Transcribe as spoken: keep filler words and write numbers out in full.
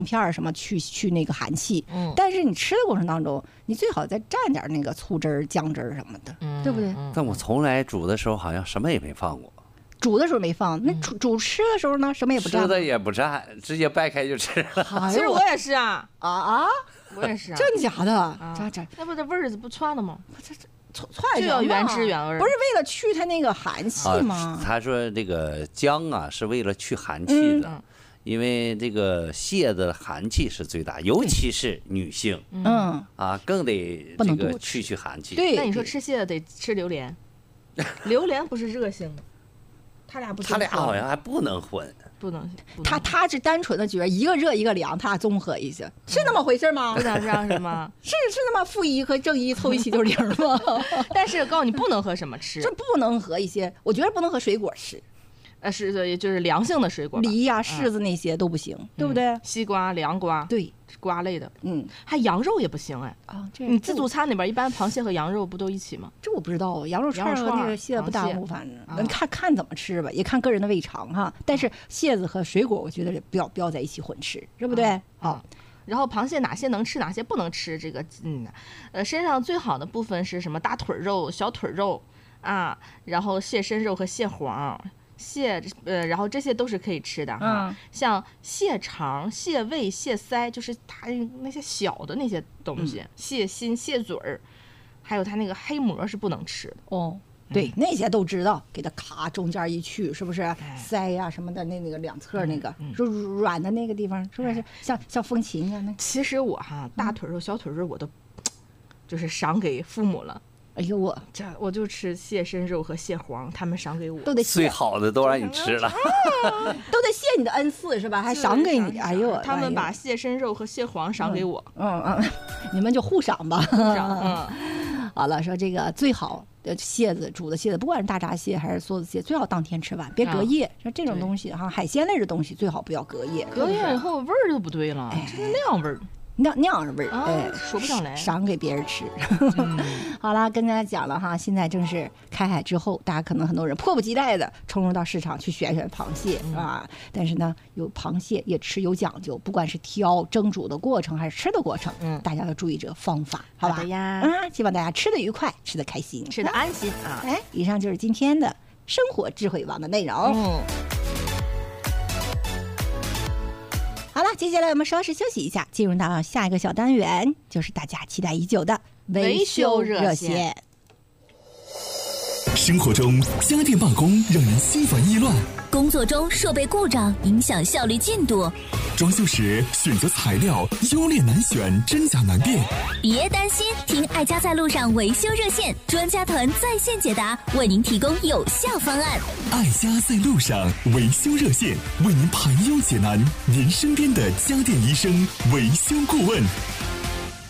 片儿什么去去那个寒气，嗯，但是你吃的过程当中，你最好再蘸点那个醋汁儿、姜汁儿什么的，嗯，对不对？ 但我从来煮的时候好像什么也没放过。 煮的时候没放，那煮煮吃的时候呢，什么也不蘸。 吃的也不蘸，直接掰开就吃了。 其实我也是啊啊啊， 我也是啊， 真假的？这这那不这味儿不窜了吗？ 这这。窜就要原汁原味， 不是为了去它那个寒气吗？ 啊、他说这个姜啊是为了去寒气的，嗯、因为这个蟹的寒气是最大，尤其是女性，嗯啊更得这个去去寒气。 对，那你说吃蟹得吃榴莲，榴莲不是热性的，他俩不， 他俩好像还不能混。 不能， 他他是单纯的觉得一个热一个凉，他俩综合一下，是那么回事吗？ 不想这样是吗？ 是是那么负一和正一凑一起就是零吗？ 但是告诉你不能和什么吃， 这不能和一些，我觉得不能和水果吃， 呃是的，就是凉性的水果， 梨呀、柿子那些都不行，对不对？ 西瓜、凉瓜， 对， 瓜类的， 嗯， 还羊肉也不行哎啊，这你自助餐里边一般螃蟹和羊肉不都一起吗？ 这我不知道，羊肉串和那个蟹不耽误，反正看看怎么吃吧，也看个人的胃肠哈。但是蟹子和水果，我觉得不要不要在一起混吃，对不对？好。 然后螃蟹哪些能吃，哪些不能吃？这个嗯，呃，身上最好的部分是什么？大腿肉、小腿肉啊，然后蟹身肉和蟹黄。蟹呃，然后这些都是可以吃的哈，嗯、像蟹肠、蟹胃、蟹腮，就是它那些小的那些东西，嗯、蟹心、蟹嘴儿，还有它那个黑膜是不能吃的哦。对，嗯、那些都知道，给它咔中间一去，是不是？腮呀、啊、什么的，那那个两侧那个，说、嗯、软的那个地方，是不是像像风琴一样的？ 其实我哈，大腿肉、小腿肉我都就是赏给父母了。 哎呦我这我就吃蟹身肉和蟹黄，他们赏给我， 都得最好的都让你吃了， 都得谢你的恩赐是吧？还赏给你，哎呦， 他们把蟹身肉和蟹黄赏给我， 嗯嗯，嗯你们就互赏吧。 互赏，嗯， 好了，说这个最好的蟹子煮的蟹子，不管是大闸蟹还是梭子蟹，最好当天吃完，别隔夜。说、啊、这种东西哈，海鲜类的东西最好不要隔夜， 隔夜以后味儿就不对了，哎、这是那样味儿。 酿酿着味儿，哎， 说不上来， 赏给别人吃。嗯、好了，跟大家讲了哈，现在正是开海之后，大家可能很多人迫不及待的冲入到市场去选选螃蟹、嗯、啊。但是呢，有螃蟹也吃有讲究，不管是挑、蒸煮的过程还是吃的过程，嗯，大家要注意这个方法，好吧？ 好的呀， 嗯，希望大家吃的愉快，吃的开心， 吃的安心啊。 哎，以上就是今天的生活智慧网的内容。嗯。好了，接下来我们稍事休息一下，进入到下一个小单元，就是大家期待已久的维修热线。 生活中家电罢工让人心烦意乱， 工作中设备故障影响效率进度， 装修时选择材料优劣难选，真假难辨。 别担心，听爱家在路上维修热线，专家团在线解答，为您提供有效方案。 爱家在路上维修热线，为您排忧解难，您身边的家电医生、维修顾问。